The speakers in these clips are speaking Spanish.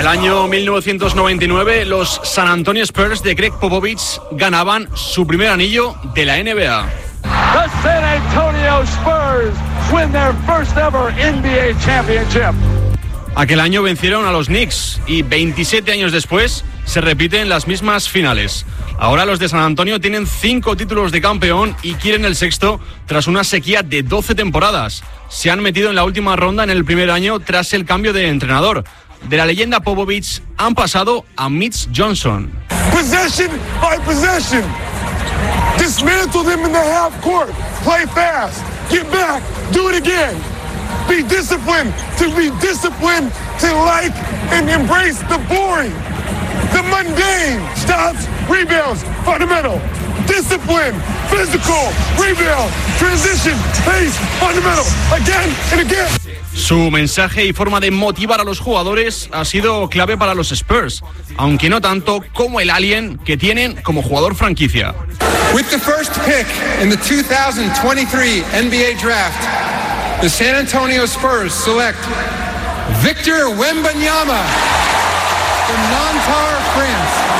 año 1999, los San Antonio Spurs de Greg Popovich ganaban su primer anillo de la NBA. The San Antonio Spurs win their first ever NBA championship. Aquel año vencieron a los Knicks y 27 años después se repiten las mismas finales. Ahora los de San Antonio tienen 5 títulos de campeón y quieren el sexto tras una sequía de 12 temporadas. Se han metido en la última ronda en el primer año tras el cambio de entrenador. De la leyenda Popovich han pasado a Mitch Johnson. Possession by possession. Dismantle them in the half court. Play fast. Get back. Do it again. Be disciplined. To be disciplined. To like and embrace the boring. The mundane. Stops. Rebounds. Fundamental. Discipline. Physical. Rebound. Transition. Pace. Fundamental. Again and again. Su mensaje y forma de motivar a los jugadores ha sido clave para los Spurs, aunque no tanto como el alien que tienen como jugador franquicia. With the first pick in the 2023 NBA Draft, the San Antonio Spurs select Victor Wembanyama from Nanterre, France.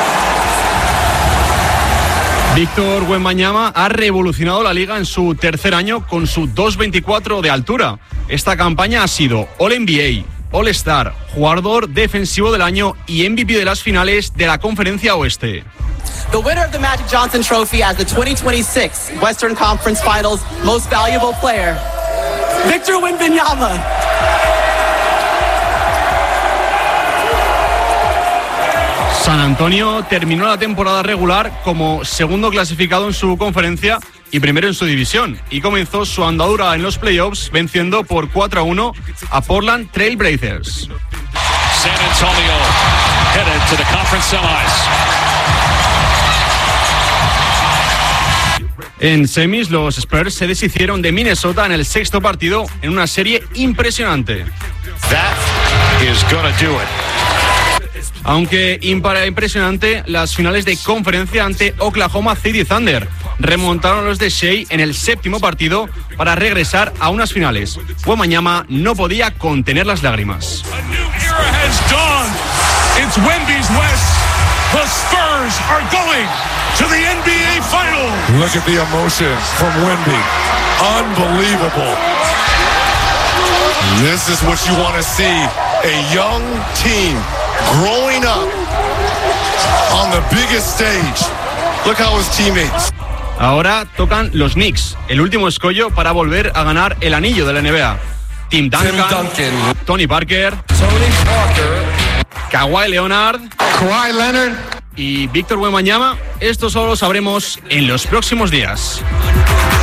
Victor Wembanyama ha revolucionado la liga en su tercer año con su 2.24 de altura. Esta campaña ha sido All-NBA, All-Star, jugador defensivo del año y MVP de las finales de la Conferencia Oeste. The winner of the Magic Johnson Trophy as the 2026 Western Conference Finals Most Valuable Player, Victor Wembanyama. San Antonio terminó la temporada regular como segundo clasificado en su conferencia y primero en su división, y comenzó su andadura en los playoffs venciendo por 4-1 a Portland Trail Blazers. San Antonio headed to the conference semis. En semis, los Spurs se deshicieron de Minnesota en el sexto partido en una serie impresionante. That is gonna do it. Aunque impresionante, las finales de conferencia ante Oklahoma City Thunder remontaron a los de Shea en el séptimo partido para regresar a unas finales. Wembanyama no podía contener las lágrimas. A new era has dawned. It's Wemby's West. The Spurs are going to the NBA Finals. Look at the emotion from Wemby. Unbelievable. This is what you want to see. A young team growing up on the biggest stage. Look how his teammates. Ahora tocan los Knicks, el último escollo para volver a ganar el anillo de la NBA. Tim Duncan, Tony Parker, Kawhi Leonard, Kawhi Leonard y Victor Wembanyama. Esto solo lo sabremos en los próximos días.